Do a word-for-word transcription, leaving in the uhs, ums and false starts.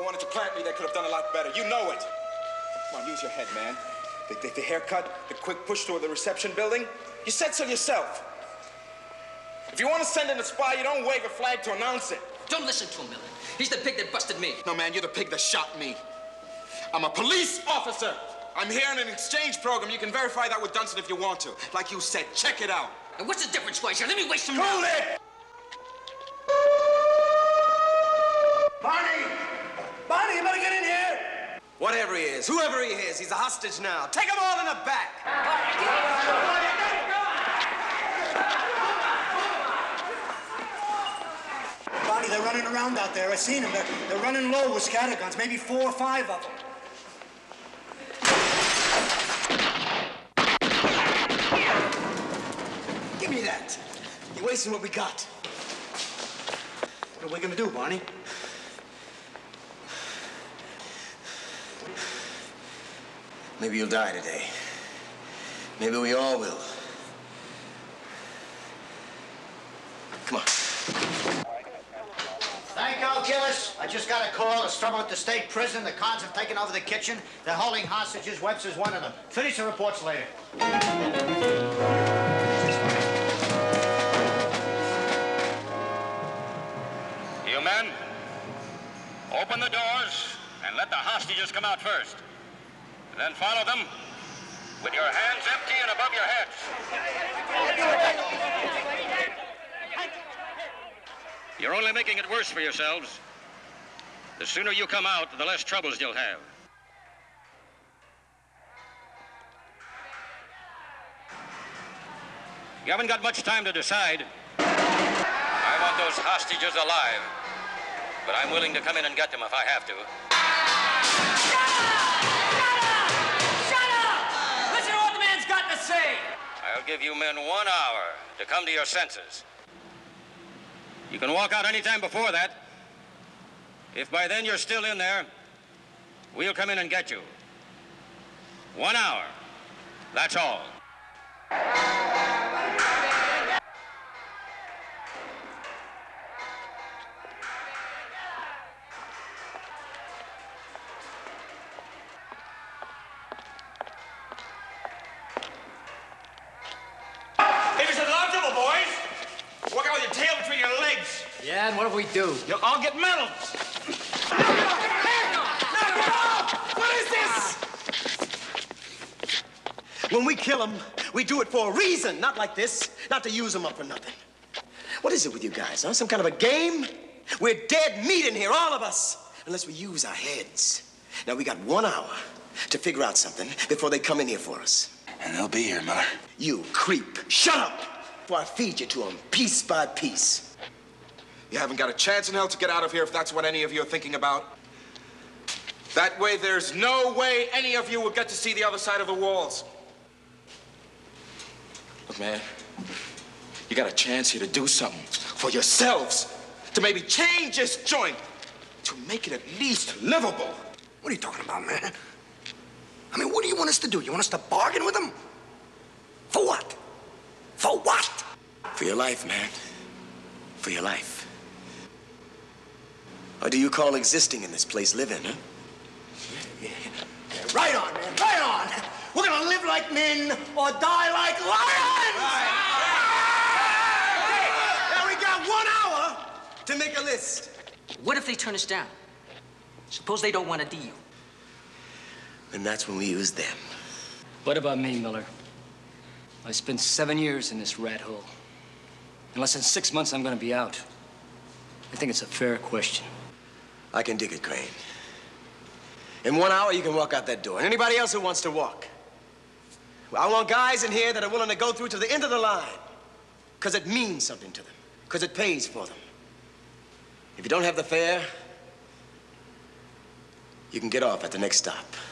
wanted to plant me, they could have done a lot better. You know it. Come on, use your head, man. The, the, the haircut, the quick push toward the reception building. You said so yourself. If you want to send in a spy, you don't wave a flag to announce it. Don't listen to him, Miller. He's the pig that busted me. No, man, you're the pig that shot me. I'm a police officer. I'm here in an exchange program. You can verify that with Dunston if you want to. Like you said, check it out. And what's the difference, Weiser? Let me waste some Hold it! Barney! Barney, you better get in here! Whatever he is, whoever he is, he's a hostage now. Take them all in the back. Barney, they're running around out there. I seen them. They're, they're running low with scatterguns, maybe four or five of them. Give me that. You're wasting what we got. What are we gonna do, Barney? Maybe you'll die today. Maybe we all will. Come on. Thank you, Gillis. I just got a call. There's trouble at the state prison. The cons have taken over the kitchen. They're holding hostages. Webster's one of them. Finish the reports later. You men, open the doors and let the hostages come out first. Then follow them with your hands empty and above your heads. You're only making it worse for yourselves. The sooner you come out, the less troubles you'll have. You haven't got much time to decide. I want those hostages alive, but I'm willing to come in and get them if I have to. I'll give you men one hour to come to your senses. You can walk out any time before that. If by then you're still in there, we'll come in and get you. One hour. That's all. Yeah, and what do we do? You'll all get medals. What is this? When we kill them, we do it for a reason, not like this, not to use them up for nothing. What is it with you guys, huh? Some kind of a game? We're dead meat in here, all of us, unless we use our heads. Now, we got one hour to figure out something before they come in here for us. And they'll be here, Miller. You creep. Shut up before I feed you to them piece by piece. You haven't got a chance in hell to get out of here if that's what any of you are thinking about. That way, there's no way any of you will get to see the other side of the walls. Look, man, you got a chance here to do something for yourselves, to maybe change this joint, to make it at least livable. What are you talking about, man? I mean, what do you want us to do? You want us to bargain with them? For what? For what? For your life, man. For your life. Or do you call existing in this place living, huh? Yeah, yeah. Right on, man, right on. We're gonna live like men or die like lions! Right. Now we got one hour to make a list. What if they turn us down? Suppose they don't want a deal. Then that's when we use them. What about me, Miller? I spent seven years in this rat hole. In less than six months, I'm gonna be out. I think it's a fair question. I can dig it, Crane. In one hour, you can walk out that door. And anybody else who wants to walk. I want guys in here that are willing to go through to the end of the line. Because it means something to them. Because it pays for them. If you don't have the fare, you can get off at the next stop.